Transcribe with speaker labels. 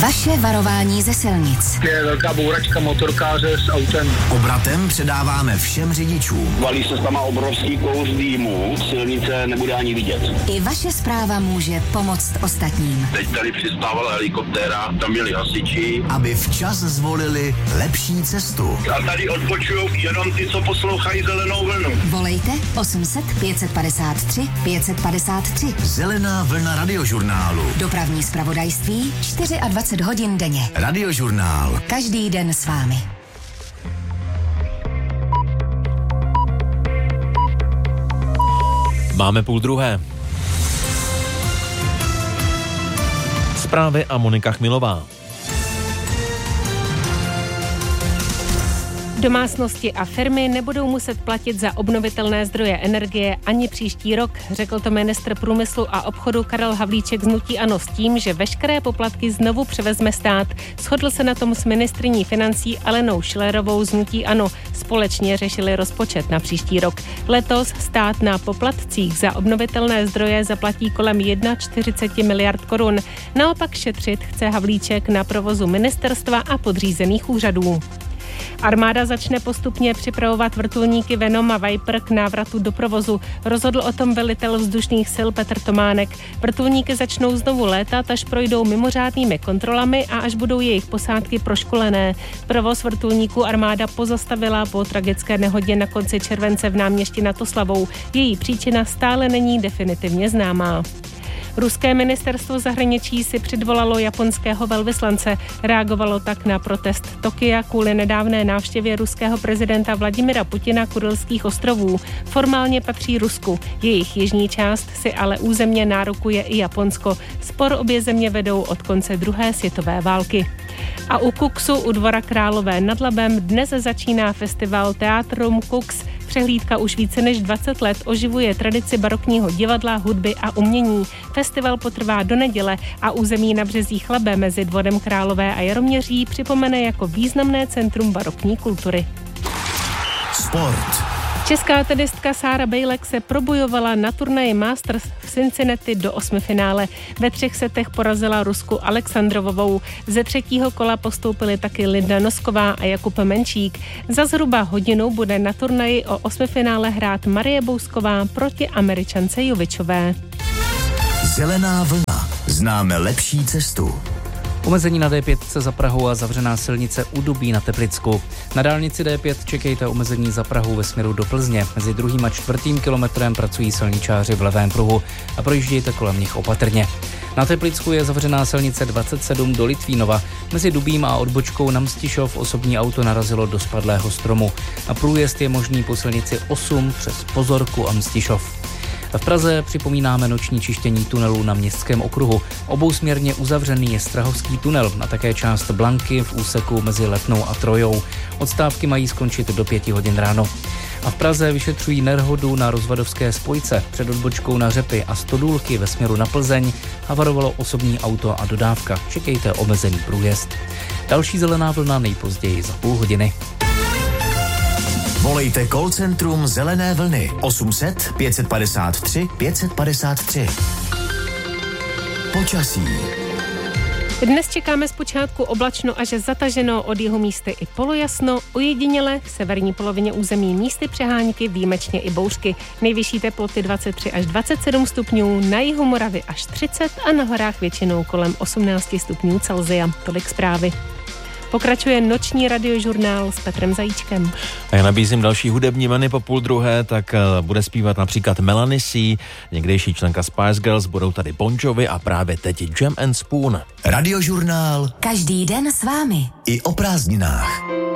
Speaker 1: Vaše varování ze silnic.
Speaker 2: Je velká bouračka motorkáře s autem.
Speaker 3: Obratem předáváme všem řidičům.
Speaker 4: Valí se tam obrovský kous dýmu, silnice nebude ani vidět.
Speaker 1: I vaše zpráva může pomoct ostatním.
Speaker 4: Teď tady přistávala helikoptéra, tam byli hasiči.
Speaker 3: Aby včas zvolili lepší cestu.
Speaker 4: A tady odpočujou jenom ty, co poslouchají Zelenou vlnu.
Speaker 1: Volejte 800 553 553.
Speaker 3: Zelená vlna radiožurnálu.
Speaker 1: Dopravní zpravodajství 24 hodin denně.
Speaker 3: Radiožurnál.
Speaker 1: Každý den s vámi.
Speaker 5: Máme 12:30. Zprávy a Monika Chmilová.
Speaker 6: Domácnosti a firmy nebudou muset platit za obnovitelné zdroje energie ani příští rok, řekl to ministr průmyslu a obchodu Karel Havlíček z hnutí ANO s tím, že veškeré poplatky znovu převezme stát. Shodl se na tom s ministryní financí Alenou Schillerovou z hnutí ANO. Společně řešili rozpočet na příští rok. Letos stát na poplatcích za obnovitelné zdroje zaplatí kolem 41 miliard korun. Naopak šetřit chce Havlíček na provozu ministerstva a podřízených úřadů. Armáda začne postupně připravovat vrtulníky Venom a Viper k návratu do provozu. Rozhodl o tom velitel vzdušných sil Petr Tománek. Vrtulníky začnou znovu létat, až projdou mimořádnými kontrolami a až budou jejich posádky proškolené. Provoz vrtulníků armáda pozastavila po tragické nehodě na konci července v Náměšti nad Oslavou. Její příčina stále není definitivně známá. Ruské ministerstvo zahraničí si předvolalo japonského velvyslance. Reagovalo tak na protest Tokia kvůli nedávné návštěvě ruského prezidenta Vladimira Putina Kurylských ostrovů. Formálně patří Rusku. Jejich jižní část si ale územně nárokuje i Japonsko. Spor obě země vedou od konce druhé světové války. A u Kuxu u Dvora Králové nad Labem dnes začíná festival Teatrum Kux. Přehlídka už více než 20 let oživuje tradici barokního divadla, hudby a umění. Festival potrvá do neděle a území na březích Labe mezi Dvorem Králové a Jaroměří připomene jako významné centrum barokní kultury.
Speaker 3: Sport.
Speaker 6: Česká tenistka Sára Bejlek se probojovala na turnaji Masters v Cincinnati do 8finále. Ve 3 setech porazila Rusku Alexandrovovou. Ze 3. kola postoupily taky Linda Nosková a Jakub Menčík. Za zhruba hodinu bude na turnaji o 8finále hrát Marie Bousková proti Američance Jovičové.
Speaker 3: Zelená vlna. Známe lepší cestu.
Speaker 7: Omezení na D5 za Prahou a zavřená silnice u Dubí na Teplicku. Na dálnici D5 čekejte omezení za Prahou ve směru do Plzně. Mezi 2. a 4. kilometrem pracují silničáři v levém pruhu a projíždějte kolem nich opatrně. Na Teplicku je zavřená silnice 27 do Litvínova. Mezi Dubím a odbočkou na Mstišov osobní auto narazilo do spadlého stromu. A průjezd je možný po silnici 8 přes Pozorku a Mstišov. V Praze připomínáme noční čištění tunelů na Městském okruhu. Obousměrně uzavřený je Strahovský tunel a také část Blanky v úseku mezi Letnou a Trojou. Odstávky mají skončit do 5 hodin ráno. A v Praze vyšetřují nehodu na rozvadovské spojce. Před odbočkou na Řepy a Stodůlky ve směru na Plzeň havarovalo osobní auto a dodávka. Čekejte omezený průjezd. Další zelená vlna nejpozději za půl hodiny.
Speaker 3: Volejte call centrum Zelené vlny 800 553 553. Počasí.
Speaker 6: Dnes čekáme zpočátku oblačno až zataženo, od jihu místy i polojasno, ojediněle v severní polovině území místy přehánky, výjimečně i bouřky. Nejvyšší teploty 23 až 27 stupňů, na jihu Moravy až 30 a na horách většinou kolem 18 stupňů Celsia. Tolik zprávy. Pokračuje noční radiožurnál s Petrem Zajíčkem.
Speaker 5: A já nabízím další hudební meny po 12:30, tak bude zpívat například Melanie C, někdejší členka Spice Girls, budou tady Bon Jovi a právě teď Jam and Spoon.
Speaker 3: Radiožurnál.
Speaker 1: Každý den s vámi.
Speaker 3: I o prázdninách.